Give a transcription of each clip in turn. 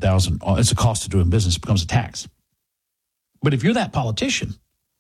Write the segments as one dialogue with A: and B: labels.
A: $100,000. It's a cost of doing business. It becomes a tax. But if you're that politician,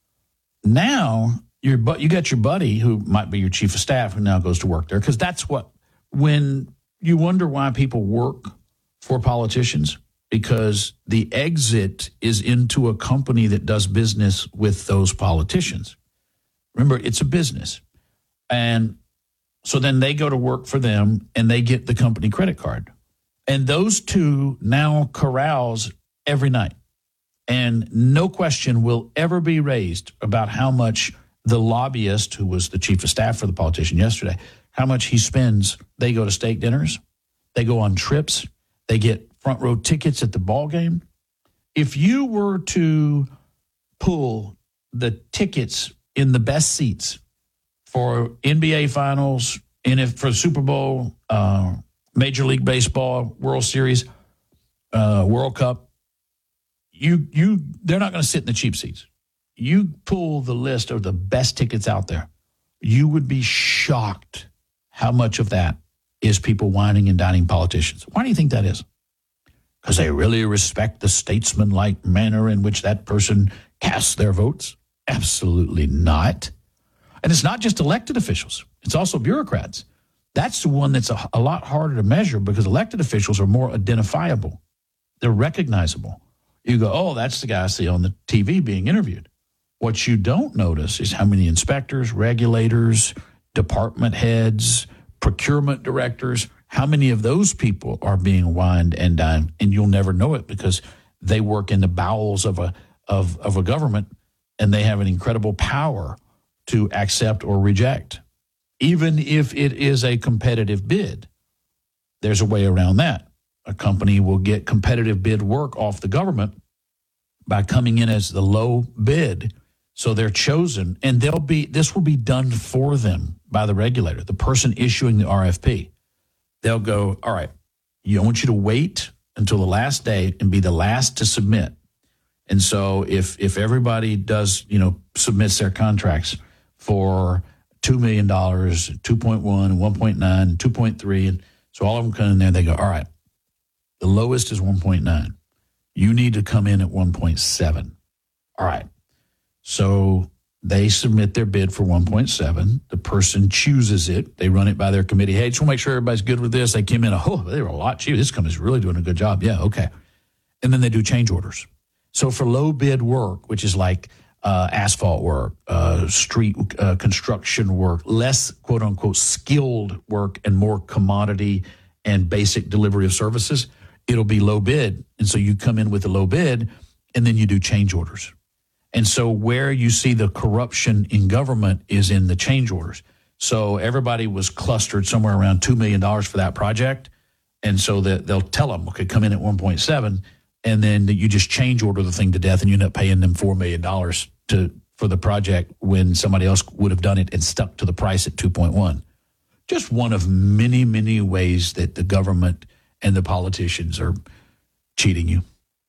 A: now you got your buddy who might be your chief of staff who now goes to work there, because that's what, when you wonder why people work for politicians, because the exit is into a company that does business with those politicians. Remember, it's a business. And so then they go to work for them and they get the company credit card. And those two now carouse every night. And no question will ever be raised about how much the lobbyist, who was the chief of staff for the politician yesterday, how much he spends. They go to steak dinners. They go on trips. They get front row tickets at the ball game. If you were to pull the tickets in the best seats for NBA Finals, and for the Super Bowl, Major League Baseball, World Series, World Cup, they're not going to sit in the cheap seats. You pull the list of the best tickets out there, you would be shocked how much of that is people whining and dining politicians. Why do you think that is? Because they really respect the statesman-like manner in which that person casts their votes? Absolutely not. And it's not just elected officials. It's also bureaucrats. That's the one that's a lot harder to measure, because elected officials are more identifiable. They're recognizable. You go, oh, that's the guy I see on the TV being interviewed. What you don't notice is how many inspectors, regulators, department heads, procurement directors, how many of those people are being wined and dined, and you'll never know it because they work in the bowels of a government, and they have an incredible power to accept or reject. Even if it is a competitive bid, there's a way around that. A company will get competitive bid work off the government by coming in as the low bid. So they're chosen, and this will be done for them by the regulator, the person issuing the RFP. They'll go, all right, I want you to wait until the last day and be the last to submit. And so if everybody does, submits their contracts for $2 million, 2.1, 1.9, 2.3, and so all of them come in there, they go, all right, the lowest is 1.9. You need to come in at 1.7. All right. So they submit their bid for 1.7. The person chooses it. They run it by their committee. Hey, just want to make sure everybody's good with this. They came in, they were a lot cheaper. This company's really doing a good job. Yeah, okay. And then they do change orders. So for low bid work, which is like asphalt work, street construction work, less quote unquote skilled work and more commodity and basic delivery of services, it'll be low bid. And so you come in with a low bid and then you do change orders. And so where you see the corruption in government is in the change orders. So everybody was clustered somewhere around $2 million for that project. And so that they'll tell them, okay, come in at 1.7, and then you just change order the thing to death, and you end up paying them $4 million for the project when somebody else would have done it and stuck to the price at 2.1. Just one of many, many ways that the government and the politicians are cheating you.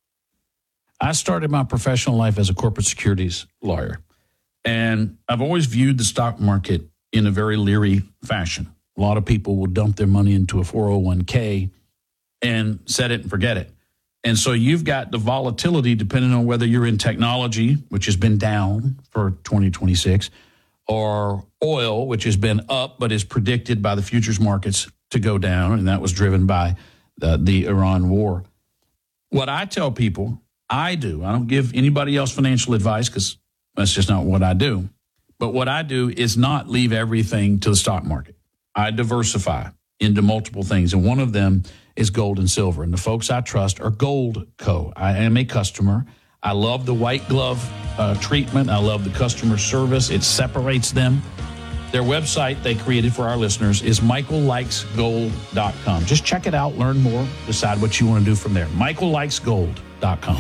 A: I started my professional life as a corporate securities lawyer, and I've always viewed the stock market in a very leery fashion. A lot of people will dump their money into a 401k and set it and forget it. And so you've got the volatility depending on whether you're in technology, which has been down for 2026, or oil, which has been up but is predicted by the futures markets to go down, and that was driven by the Iran war. What I tell people, I don't give anybody else financial advice because that's just not what I do. But what I do is not leave everything to the stock market. I diversify into multiple things, and one of them is gold and silver. And the folks I trust are Goldco. I am a customer. I love the white glove treatment. I love the customer service. It separates them. Their website they created for our listeners is michaellikesgold.com. Just check it out, learn more, decide what you want to do from there. michaellikesgold.com.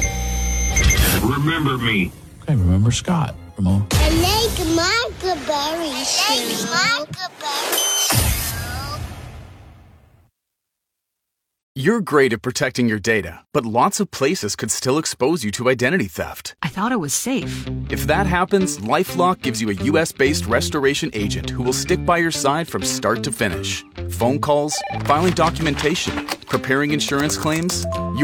B: Remember me.
A: Okay, remember Scott. Ramon.
C: I like Marco Berry Show.
D: You're great at protecting your data, but lots of places could still expose you to identity theft.
E: I thought it was safe.
D: If that happens, LifeLock gives you a U.S.-based restoration agent who will stick by your side from start to finish. Phone calls, filing documentation, preparing insurance claims.